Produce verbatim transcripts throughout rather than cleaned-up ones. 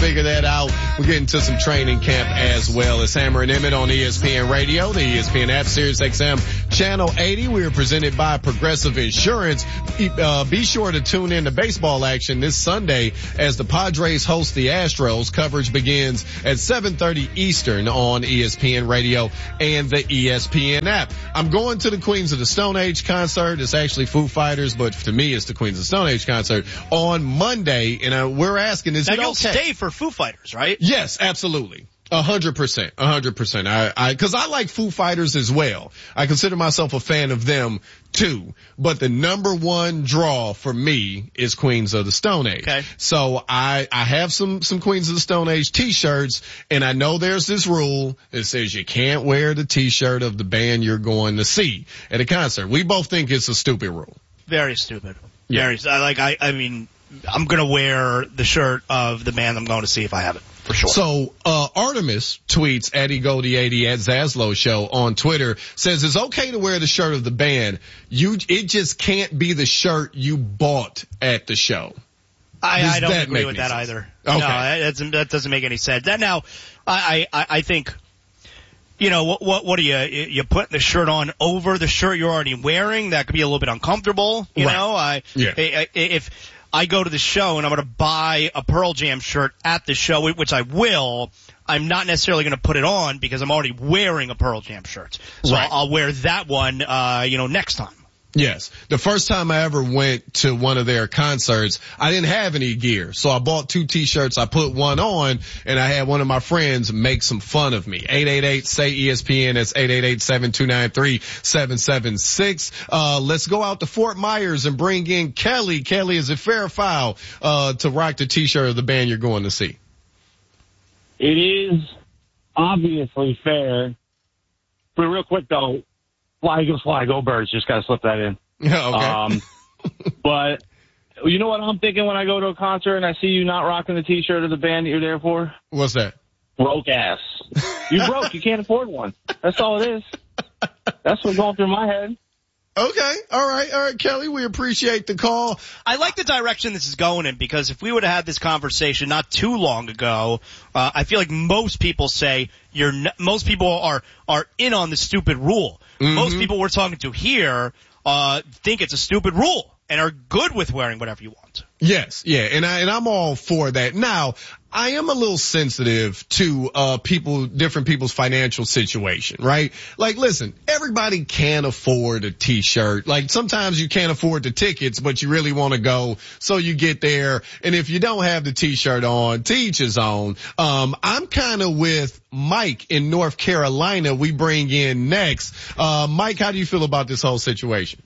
figure that out. We're getting to some training camp as well. It's Hammer and Emmett on E S P N Radio, the E S P N app, Sirius X M Channel eighty. We are presented by Progressive Insurance. Uh, be sure to tune in to baseball action this Sunday as the Padres host the Astros. Coverage begins at seven thirty Eastern on E S P N Radio and the E S P N app. I'm going to the Queens of the Stone Age concert. It's actually Foo Fighters, but to me, it's the Queens of the Stone Age concert on Monday. And uh, we're asking, is now it you'll okay? stay for Foo Fighters, right? Yes, absolutely. A hundred percent, a hundred percent. I, I, cause I like Foo Fighters as well. I consider myself a fan of them too. But the number one draw for me is Queens of the Stone Age. Okay. So I, I have some, some Queens of the Stone Age t-shirts, and I know there's this rule that says you can't wear the t-shirt of the band you're going to see at a concert. We both think it's a stupid rule. Very stupid. Yeah. Very, I like, I, I mean, I'm gonna wear the shirt of the band I'm going to see if I have it. For sure. So, uh, Artemis tweets at E Goldie eighty at Zaslow Show on Twitter, says it's okay to wear the shirt of the band. You, it just can't be the shirt you bought at the show. I, I don't agree make with any that sense? either. Okay. No, that doesn't, that doesn't make any sense. That now, I, I, I think, you know, what, what, what are you, you putting the shirt on over the shirt you're already wearing? That could be a little bit uncomfortable, you right. know? I, yeah. I, if, I go to the show and I'm going to buy a Pearl Jam shirt at the show, which I will, I'm not necessarily going to put it on because I'm already wearing a Pearl Jam shirt. So right. I'll, I'll wear that one, uh, you know, next time. Yes. The first time I ever went to one of their concerts, I didn't have any gear. So I bought two t-shirts. I put one on and I had one of my friends make some fun of me. eight eight eight, S A Y, E S P N. That's eight eight eight, seven two nine three, seven seven six. Uh, let's go out to Fort Myers and bring in Kelly. Kelly, is it fair or foul, uh, to rock the t-shirt of the band you're going to see? It is obviously fair. But real quick though, Fly Eagles Fly, go Birds. Just got to slip that in. Yeah, okay. Um, but you know what I'm thinking when I go to a concert and I see you not rocking the T-shirt of the band that you're there for? What's that? Broke ass. You broke. You can't afford one. That's all it is. That's what's going through my head. Okay. All right. All right, Kelly, we appreciate the call. I like the direction this is going in because if we would have had this conversation not too long ago, uh, I feel like most people say you're, n- most people are, are in on the stupid rule. Mm-hmm. Most people we're talking to here, uh, think it's a stupid rule and are good with wearing whatever you want. Yes. Yeah. And I, and I'm all for that. Now, I am a little sensitive to, uh, people, different people's financial situation, right? Like, listen, everybody can't afford a t-shirt. Like, sometimes you can't afford the tickets, but you really want to go. So you get there. And if you don't have the t-shirt on, to each his own. Um, I'm kind of with Mike in North Carolina. We bring in next. Uh, Mike, how do you feel about this whole situation?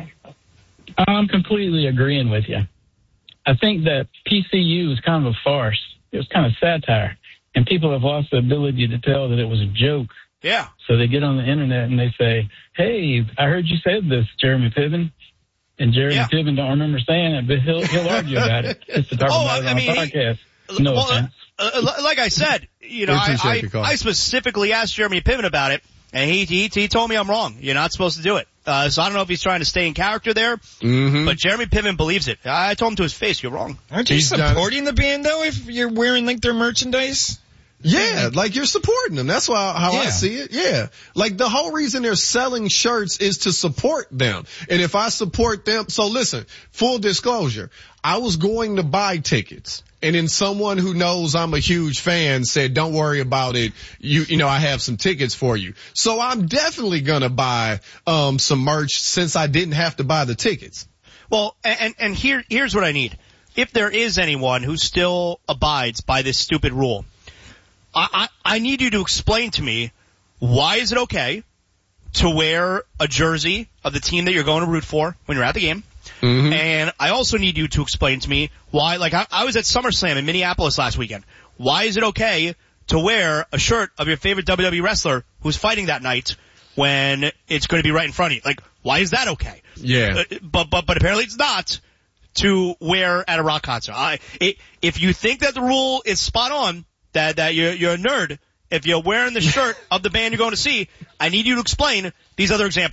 I'm completely agreeing with you. I think that P C U is kind of a farce. It was kind of satire, and people have lost the ability to tell that it was a joke. Yeah. So they get on the internet and they say, "Hey, I heard you said this, Jeremy Piven," and Jeremy yeah. Piven don't remember saying it, but he'll he'll argue about it just to talk oh, about it I on mean, a podcast. He, no well, offense. Uh, like I said, you know, I, I, I specifically asked Jeremy Piven about it, and he, he he told me I'm wrong. You're not supposed to do it. Uh, so I don't know if he's trying to stay in character there, mm-hmm. but Jeremy Piven believes it. I told him to his face, you're wrong. Aren't you He's supporting done. the band, though, if you're wearing, like, their merchandise? Yeah, like you're supporting them. That's why, how yeah. I see it. Yeah. Like the whole reason they're selling shirts is to support them. And if I support them, so listen, full disclosure, I was going to buy tickets. And then someone who knows I'm a huge fan said, don't worry about it. You, you know, I have some tickets for you. So I'm definitely going to buy, um, some merch since I didn't have to buy the tickets. Well, and, and here, here's what I need. If there is anyone who still abides by this stupid rule, I, I, I need you to explain to me why is it okay to wear a jersey of the team that you're going to root for when you're at the game. Mm-hmm. And I also need you to explain to me why, like I, I was at SummerSlam in Minneapolis last weekend. Why is it okay to wear a shirt of your favorite W W E wrestler who's fighting that night when it's going to be right in front of you? Like, why is that okay? Yeah. Uh, but, but, but apparently it's not to wear at a rock concert. I, it, if you think that the rule is spot on, that, that you're, you're a nerd, if you're wearing the shirt of the band you're going to see, I need you to explain these other examples to me.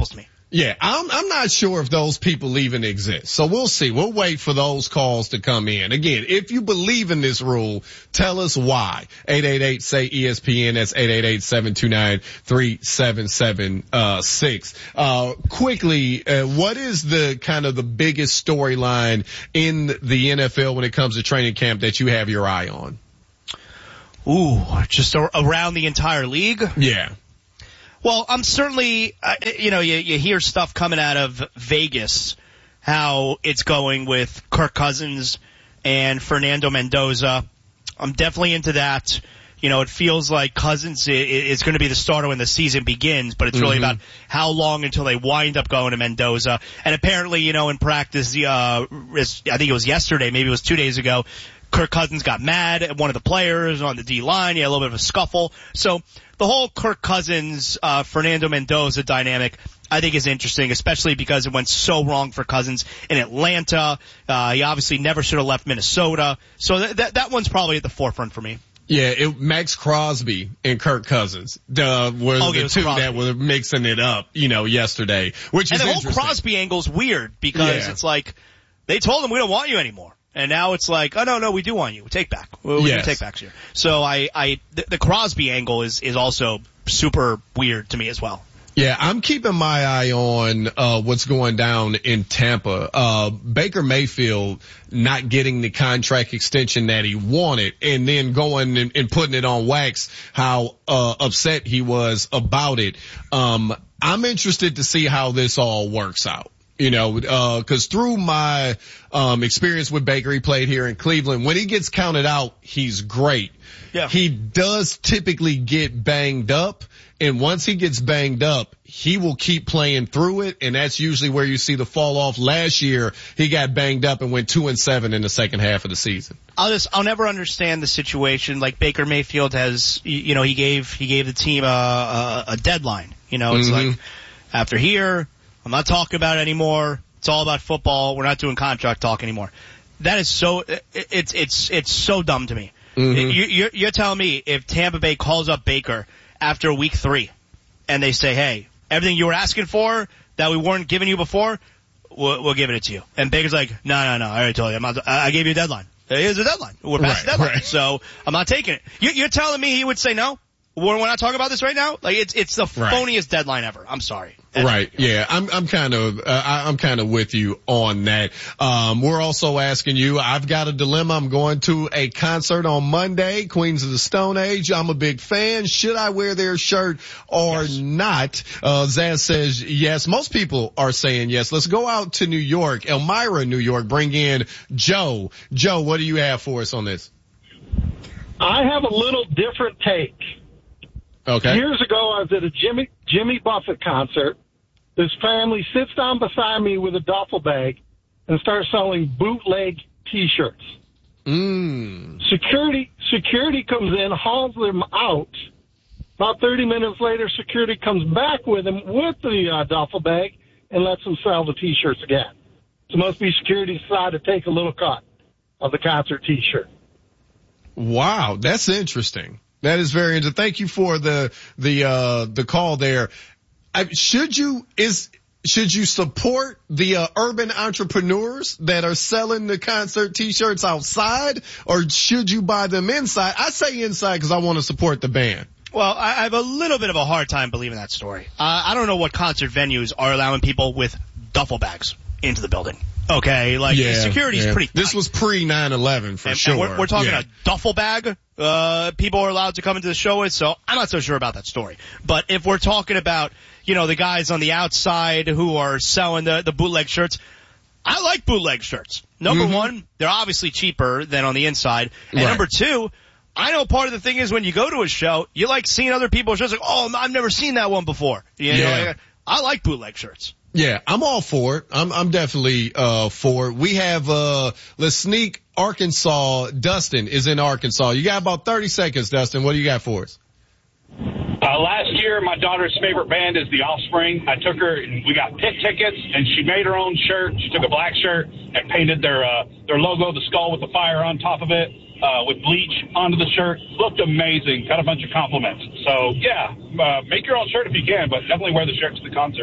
Yeah, I'm, I'm not sure if those people even exist. So we'll see. We'll wait for those calls to come in. Again, if you believe in this rule, tell us why. eight eight eight, say E S P N. That's eight eight eight, seven two nine, three seven seven six. Uh, quickly, uh, what is the kind of the biggest storyline in the N F L when it comes to training camp that you have your eye on? Ooh, just around the entire league? Yeah. Well, I'm certainly, uh, you know, you, you hear stuff coming out of Vegas, how it's going with Kirk Cousins and Fernando Mendoza. I'm definitely into that. You know, it feels like Cousins is going to be the starter when the season begins, but it's really mm-hmm. about how long until they wind up going to Mendoza. And apparently, you know, in practice, uh, I think it was yesterday, maybe it was two days ago, Kirk Cousins got mad at one of the players on the D-line. He had a little bit of a scuffle. So the whole Kirk Cousins, uh, Fernando Mendoza dynamic, I think is interesting, especially because it went so wrong for Cousins in Atlanta. Uh, he obviously never should have left Minnesota. So that, that, that one's probably at the forefront for me. Yeah, it, Max Crosby and Kirk Cousins uh, were okay, the two Crosby. that were mixing it up, you know, yesterday, which and is the interesting. whole Crosby angle's weird because yeah. it's like they told him we don't want you anymore. And now it's like, oh no, no, we do want you. Take back. We yes. do take backs here. So I, I, the, the Crosby angle is, is also super weird to me as well. Yeah, I'm keeping my eye on, uh, what's going down in Tampa. Uh, Baker Mayfield not getting the contract extension that he wanted and then going and, and putting it on wax, how, uh, upset he was about it. Um, I'm interested to see how this all works out. You know, uh, cause through my, um, experience with Baker, he played here in Cleveland. When he gets counted out, he's great. Yeah. He does typically get banged up. And once he gets banged up, he will keep playing through it. And that's usually where you see the fall off. Last year, he got banged up and went two and seven in the second half of the season. I'll just, I'll never understand the situation. Like Baker Mayfield has, you know, he gave, he gave the team a, a, a deadline. You know, it's mm-hmm. like after here, I'm not talking about it anymore. It's all about football. We're not doing contract talk anymore. That is so, it, it's, it's, it's so dumb to me. Mm-hmm. You, you're, you're telling me if Tampa Bay calls up Baker after week three and they say, hey, everything you were asking for that we weren't giving you before, we'll, we'll give it to you. And Baker's like, no, no, no, I already told you. I'm not, I gave you a deadline. Here's a deadline. We're past right, the deadline. Right. So I'm not taking it. You, you're telling me he would say no? We're, we're not talking about this right now? Like it's, it's the right. phoniest deadline ever. I'm sorry. And, right. Yeah. I'm, I'm kind of, uh, I'm kind of with you on that. Um, we're also asking you, I've got a dilemma. I'm going to a concert on Monday, Queens of the Stone Age. I'm a big fan. Should I wear their shirt or yes. not? Uh, Zaz says yes. Most people are saying yes. Let's go out to New York, Elmira, New York. Bring in Joe. Joe, what do you have for us on this? I have a little different take. Okay. Years ago, I was at a Jimmy Jimmy Buffett concert. This family sits down beside me with a duffel bag and starts selling bootleg T-shirts. Mm. Security security comes in, hauls them out. About thirty minutes later, security comes back with them with the uh, duffel bag and lets them sell the T-shirts again. So it must be security decided to take a little cut of the concert T-shirt. Wow, that's interesting. That is very interesting. Thank you for the, the, uh, the call there. I, should you, is, should you support the, uh, urban entrepreneurs that are selling the concert t-shirts outside, or should you buy them inside? I say inside because I want to support the band. Well, I, I have a little bit of a hard time believing that story. Uh, I don't know what concert venues are allowing people with duffel bags into the building. Okay, like yeah, security's yeah. pretty tight. This was pre nine eleven for and, sure. And we're, we're talking yeah. a duffel bag. Uh, people are allowed to come into the show with, so I'm not so sure about that story. But if we're talking about, you know, the guys on the outside who are selling the, the bootleg shirts, I like bootleg shirts. Number mm-hmm. one, they're obviously cheaper than on the inside. And right. number two, I know part of the thing is when you go to a show, you like seeing other people's shirts like, oh, I've never seen that one before. You know, yeah. like, I like bootleg shirts. Yeah, I'm all for it. I'm, I'm definitely, uh, for it. We have, uh, let's sneak Arkansas. Dustin is in Arkansas. You got about thirty seconds, Dustin. What do you got for us? Uh, last year, my daughter's favorite band is The Offspring. I took her and we got pit tickets, and she made her own shirt. She took a black shirt and painted their, uh, their logo, the skull with the fire on top of it, uh, with bleach onto the shirt. Looked amazing. Got a bunch of compliments. So, yeah, uh, make your own shirt if you can, but definitely wear the shirt to the concert.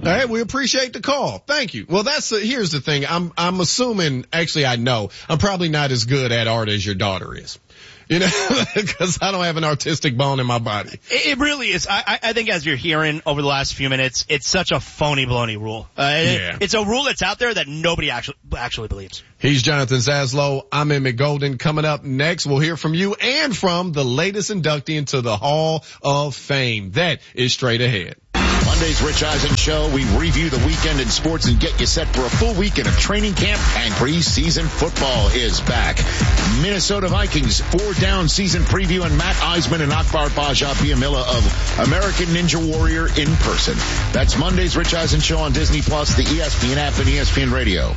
All right, we appreciate the call. Thank you. Well, that's the, here's the thing. I'm I'm assuming, actually I know, I'm probably not as good at art as your daughter is. You know, because I don't have an artistic bone in my body. It, it really is. I, I think as you're hearing over the last few minutes, it's such a phony baloney rule. Uh, yeah. it, it's a rule that's out there that nobody actually actually believes. He's Jonathan Zaslow. I'm Emmett Golden. Coming up next, we'll hear from you and from the latest inductee into the Hall of Fame. That is straight ahead. Monday's Rich Eisen Show, we review the weekend in sports and get you set for a full weekend of training camp, and preseason football is back. Minnesota Vikings four-down season preview, and Matt Eisman and Akbar Baja-Biamila of American Ninja Warrior in person. That's Monday's Rich Eisen Show on Disney Plus, the E S P N app, and E S P N Radio.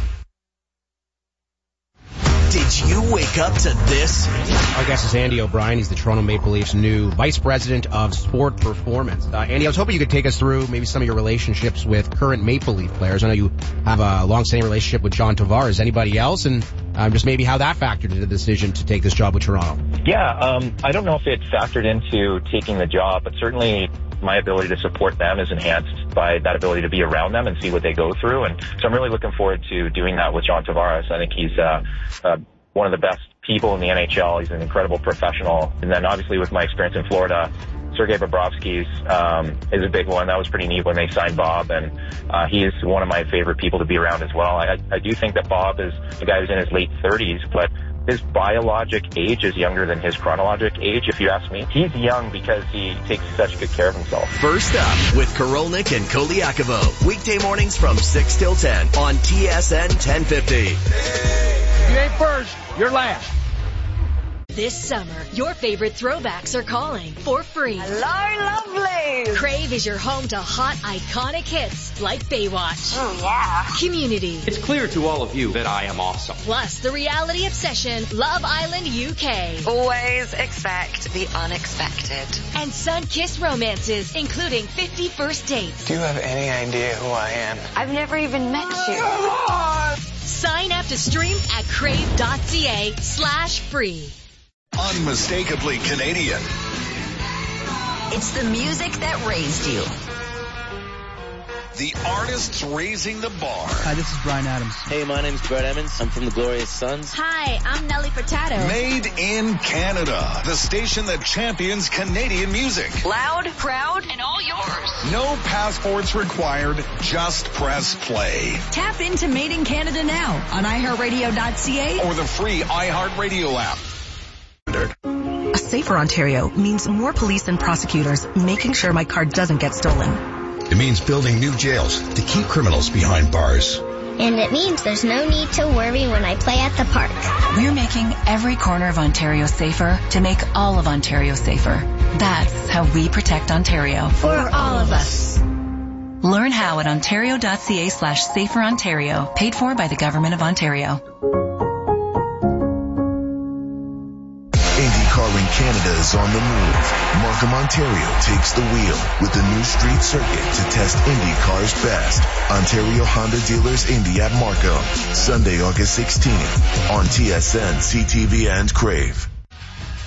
Did you wake up to this? Our guest is Andy O'Brien. He's the Toronto Maple Leafs' new Vice President of Sport Performance. Uh, Andy, I was hoping you could take us through maybe some of your relationships with current Maple Leaf players. I know you have a long-standing relationship with John Tavares. Anybody else? And um, just maybe how that factored into the decision to take this job with Toronto. Yeah, um, I don't know if it factored into taking the job, but certainly my ability to support them is enhanced by that ability to be around them and see what they go through. And so I'm really looking forward to doing that with John Tavares. I think he's uh, uh, one of the best people in the N H L. He's an incredible professional. And then obviously with my experience in Florida, Sergei Bobrovsky's um, is a big one. That was pretty neat when they signed Bob, and uh, he is one of my favorite people to be around as well. I, I do think that Bob is a guy who's in his late thirties, but his biologic age is younger than his chronologic age, if you ask me. He's young because he takes such good care of himself. First up with Korolnik and Koliakovo. Weekday mornings from six till ten on T S N ten fifty. You ain't first, you're last. This summer, your favorite throwbacks are calling for free. Hello, lovely. Crave is your home to hot, iconic hits like Baywatch. Oh, yeah. Community. It's clear to all of you that I am awesome. Plus, the reality obsession, Love Island U K. Always expect the unexpected. And sun-kissed romances, including fifty First Dates. Do you have any idea who I am? I've never even met you. Sign up to stream at crave.ca slash free. Unmistakably Canadian. It's the music that raised you. The artists raising the bar. Hi, this is Bryan Adams. Hey, my name's Brett Emmons. I'm from the Glorious Sons. Hi, I'm Nelly Furtado. Made in Canada. The station that champions Canadian music. Loud, proud, and all yours. No passports required. Just press play. Tap into Made in Canada now on i heart radio dot c a or the free iHeartRadio app. A safer Ontario means more police and prosecutors making sure my car doesn't get stolen. It means building new jails to keep criminals behind bars. And it means there's no need to worry when I play at the park. We're making every corner of Ontario safer to make all of Ontario safer. That's how we protect Ontario. For all of us. Learn how at ontario dot c a slash safer Ontario. Paid for by the Government of Ontario. IndyCar in Canada is on the move. Markham, Ontario takes the wheel with the new street circuit to test IndyCar's best. Ontario Honda Dealers Indy at Markham. Sunday, August sixteenth on T S N, C T V, and Crave.